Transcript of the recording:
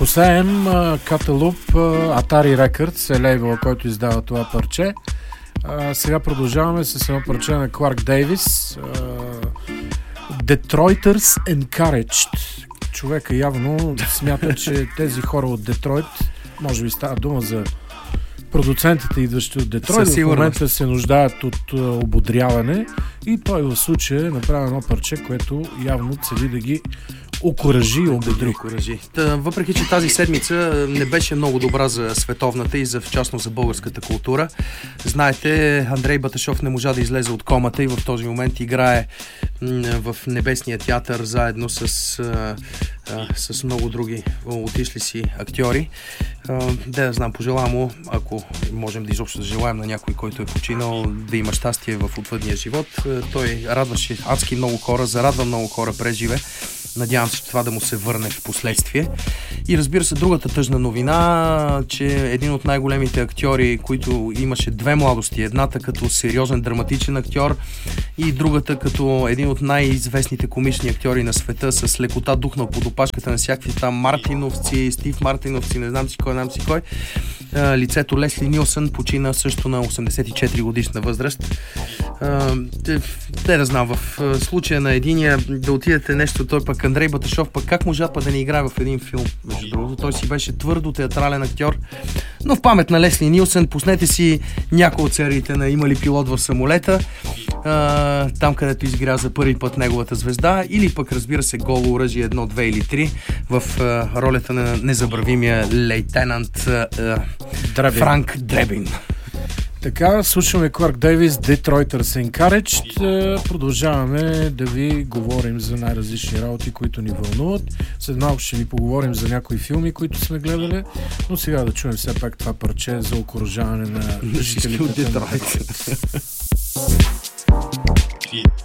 Косеем Каталуп, Atari Records е лейбъл, който издава това парче. Сега продължаваме с едно парче на Кларк Дейвис, Detroiters Encouraged. Човека явно смята, че тези хора от Детройт, може би става дума за продуцентите, идващи от Детройт, в момента се нуждаят от ободряване и той в случая направи едно парче, което явно цели да ги окуражи и ободри. Въпреки че тази седмица не беше много добра за световната и в частност за българската култура. Знаете, Андрей Баташов не можа да излезе от комата и в този момент играе в Небесния театър заедно с много други отишли си актьори. Да знам, пожелавам му, ако можем да изобщо да желаем на някой, който е починал, да има щастие в отвъдния живот. Той радваше адски много хора, зарадва много хора през живе. Надявам се, че това да му се върне в последствие. И разбира се, другата тъжна новина, че един от най-големите актьори, които имаше две младости, едната като сериозен драматичен актьор и другата като един от най-известните комични актьори на света, с лекота духнал под опашката на всякакви там Мартиновци, Стив Мартиновци, не знам си кой. Лицето Лесли Нилсън почина също на 84 годишна възраст. Да знам, в случая на единия да отидете нещо, той пък Андрей Баташов, пък как можа да не играе в един филм, между другото. Той си беше твърдо театрален актьор, но в памет на Лесли Нилсън пуснете си някои от сериите на Има ли пилот в самолета, там където изгря за първи път неговата звезда, или пък разбира се Голо оръжие 1, 2 или 3 в ролята на незабравимия лейтенант Франк Дребин. Така, слушаме Кларк Дейвис, Detroiters Encouraged. Продължаваме да ви говорим за най-различни работи, които ни вълнуват. След малко ще ви поговорим за някои филми, които сме гледали, но сега да чуем все пак това парче за окуражаване на жителите от Детройт.